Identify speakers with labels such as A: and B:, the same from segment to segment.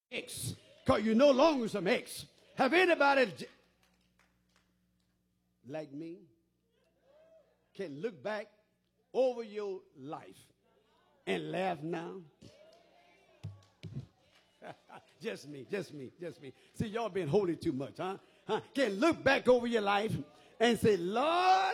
A: X. Because you're no longer some X. Have anybody like me can look back over your life and laugh now? Just me. See, y'all been holy too much, huh? Can look back over your life and say, Lord,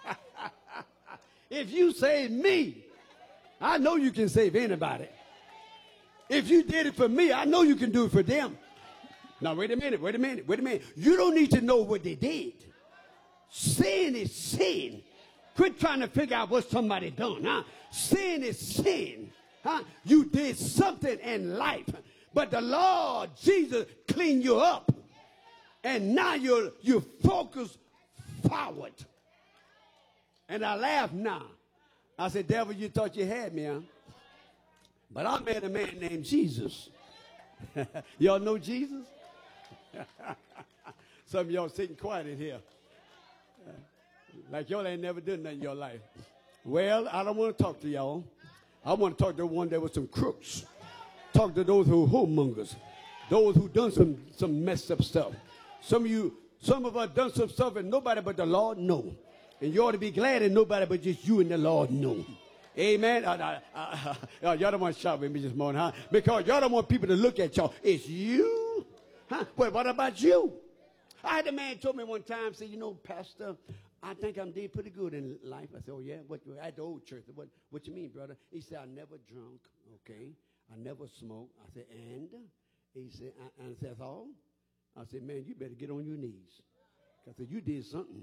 A: if you save me, I know you can save anybody. If you did it for me, I know you can do it for them. Now, wait a minute. You don't need to know what they did. Sin is sin. Quit trying to figure out what somebody done, huh? Sin is sin, huh? You did something in life, but the Lord Jesus cleaned you up, and now you focus forward. And I laugh now. I said, devil, you thought you had me, huh? But I met a man named Jesus. Y'all know Jesus? Some of y'all sitting quiet in here. Like y'all ain't never done nothing in your life. Well, I don't want to talk to y'all. I want to talk to the one that was some crooks. Talk to those who are whoremongers. Those who done some messed up stuff. Some of us done some stuff and nobody but the Lord know. And you ought to be glad that nobody but just you and the Lord know. Amen. Y'all don't want to shout with me this morning, huh? Because y'all don't want people to look at y'all. It's you. Huh? Well, what about you? I had a man told me one time, say, you know, Pastor, I think I'm doing pretty good in life. I said, oh, yeah? What, at the old church. What you mean, brother? He said, I never drunk, okay? I never smoked. I said, and? He said, and I said, that's all? I said, man, you better get on your knees. I said, you did something.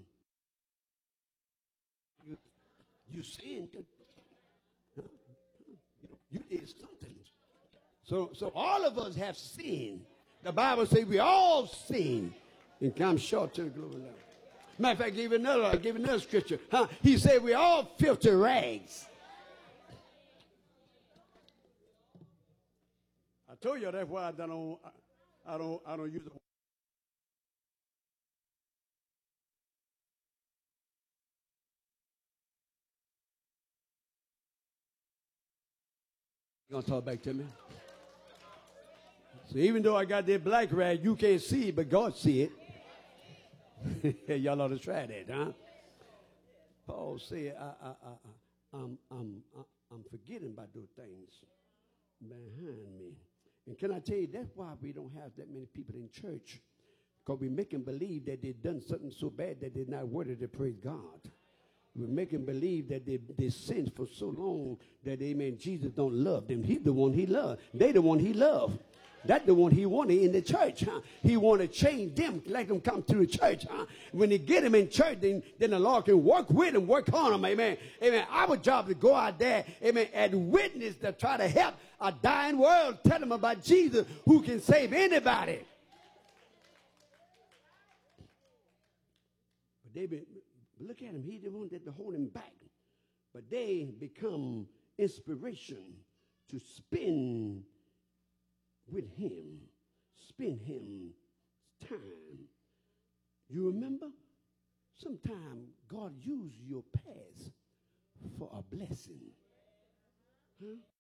A: You sinned. You did something. So all of us have sinned. The Bible says we all sin and come short to the glory of God. Matter of fact, I gave another scripture. Huh? He said we all filthy rags. I told you that's why I don't use the You gonna talk back to me? So even though I got that black rag, you can't see it, but God see it. Y'all ought to try that, huh? Paul said, I'm forgetting about those things behind me. And can I tell you, that's why we don't have that many people in church. Because we make them believe that they've done something so bad that they're not worthy to praise God. We make them believe that they sinned for so long that, amen, Jesus don't love them. He's the one he loved. They the one he loved. That's the one he wanted in the church, huh? He want to change them, let them come to the church, huh? When they get them in church, then the Lord can work with them, work on them, amen. Amen. Our job is to go out there, amen, and witness to try to help a dying world, tell them about Jesus who can save anybody. But they been, look at him. He's the one that hold him back. But they become inspiration to spend with him, spend him time. You remember? Sometimes God uses your past for a blessing. Huh?